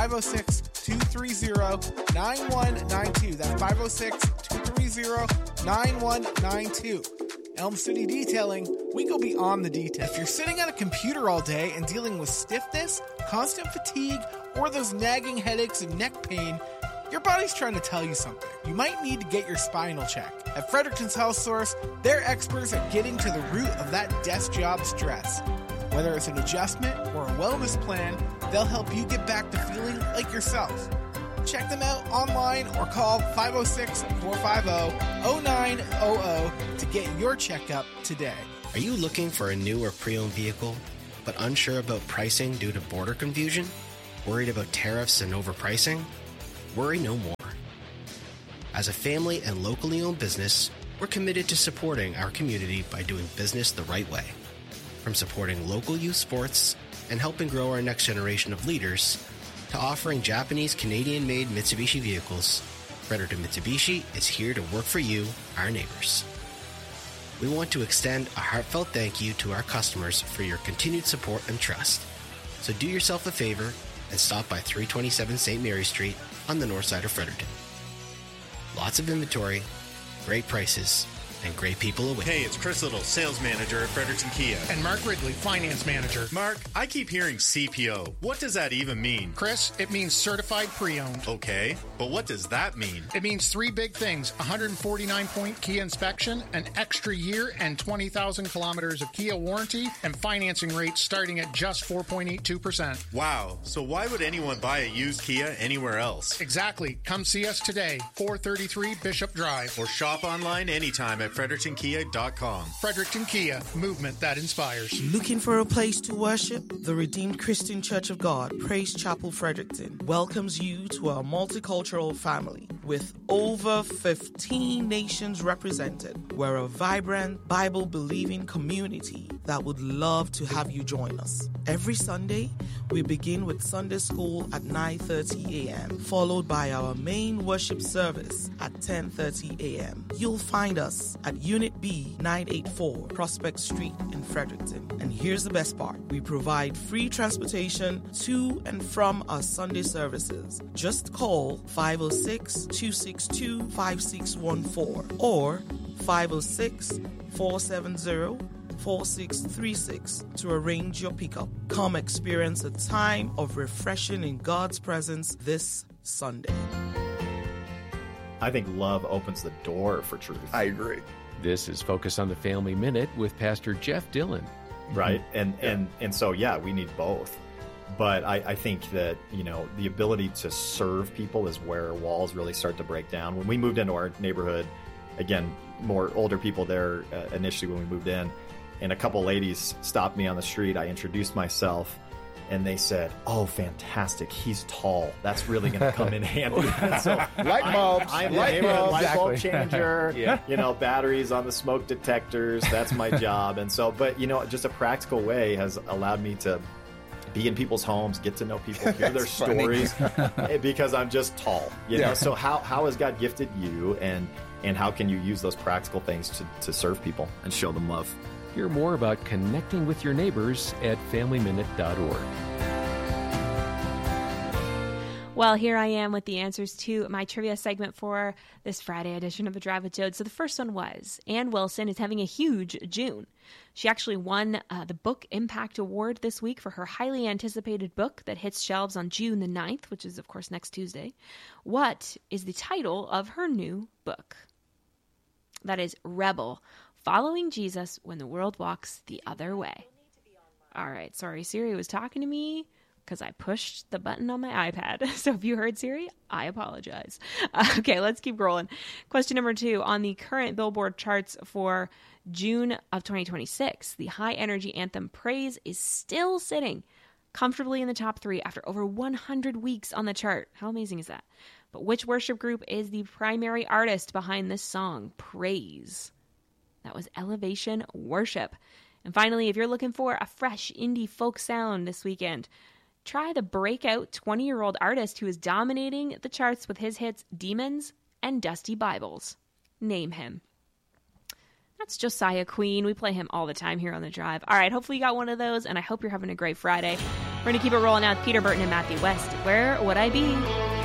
506-230-9192. That's 506-230-9192. Elm City Detailing, we go beyond the detail. If you're sitting at a computer all day and dealing with stiffness, constant fatigue, or those nagging headaches and neck pain, your body's trying to tell you something. You might need to get your spinal checked. At Fredericton's Health Source, they're experts at getting to the root of that desk job stress. Whether it's an adjustment or a wellness plan, they'll help you get back to feeling like yourself. Check them out online or call 506-450-0900 to get your checkup today. Are you looking for a new or pre-owned vehicle, but unsure about pricing due to border confusion? Worried about tariffs and overpricing? Worry no more. As a family and locally owned business, we're committed to supporting our community by doing business the right way. From supporting local youth sports and helping grow our next generation of leaders, to offering Japanese Canadian-made Mitsubishi vehicles, Fredericton Mitsubishi is here to work for you, our neighbors. We want to extend a heartfelt thank you to our customers for your continued support and trust. So do yourself a favor and stop by 327 St. Mary Street on the north side of Fredericton. Lots of inventory, great prices, and great people away. Hey, it's Chris Little, sales manager at Fredericton Kia. And Mark Ridley, finance manager. Mark, I keep hearing CPO. What does that even mean? Chris, it means certified pre-owned. Okay, but what does that mean? It means three big things: 149-point Kia inspection, an extra year and 20,000 kilometers of Kia warranty, and financing rates starting at just 4.82%. Wow, so why would anyone buy a used Kia anywhere else? Exactly. Come see us today, 433 Bishop Drive. Or shop online anytime at FrederictonKia.com. Fredericton Kia, movement that inspires. Looking for a place to worship? The Redeemed Christian Church of God, Praise Chapel Fredericton, welcomes you to our multicultural family. With over 15 nations represented, we're a vibrant, Bible-believing community that would love to have you join us. Every Sunday, we begin with Sunday school at 9:30 a.m., followed by our main worship service at 10:30 a.m. You'll find us at Unit B, 984 Prospect Street in Fredericton. And here's the best part. We provide free transportation to and from our Sunday services. Just call 506-262-5614 or 506-470-4636 to arrange your pickup. Come experience a time of refreshing in God's presence this Sunday. I think love opens the door for truth. I agree. This is Focus on the Family Minute with Pastor Jeff Dillon. Right. And so, yeah, we need both. But I think that, the ability to serve people is where walls really start to break down. When we moved into our neighborhood, again, more older people there initially when we moved in, and a couple ladies stopped me on the street. I introduced myself, and they said, "Oh, fantastic, he's tall. That's really going to come in handy." So light bulbs. I'm the neighborhood light bulb changer. Yeah. Batteries on the smoke detectors. That's my job. And so, but, just a practical way has allowed me to be in people's homes, get to know people, hear their stories, because I'm just tall. So how has God gifted you, and how can you use those practical things to serve people and show them love? Hear more about connecting with your neighbors at FamilyMinute.org. Well, here I am with the answers to my trivia segment for this Friday edition of The Drive with Jode. So the first one was, Ann Wilson is having a huge June. She actually won the Book Impact Award this week for her highly anticipated book that hits shelves on June the 9th, which is, of course, next Tuesday. What is the title of her new book? That is Rebel: Following Jesus When the World Walks the Other Way. All right, sorry, Siri was talking to me because I pushed the button on my iPad. So if you heard Siri, I apologize. Okay, let's keep rolling. Question number 2. On the current Billboard charts for June of 2026, the high-energy anthem Praise is still sitting comfortably in the top 3 after over 100 weeks on the chart. How amazing is that? But which worship group is the primary artist behind this song, Praise? That was Elevation Worship. And finally, if you're looking for a fresh indie folk sound this weekend, try the breakout 20-year-old artist who is dominating the charts with his hits Demons and Dusty Bibles. Name him. That's Josiah Queen. We play him all the time here on The Drive. All right, hopefully you got one of those, and I hope you're having a great Friday. We're going to keep it rolling now with Peter Burton and Matthew West. Where would I be?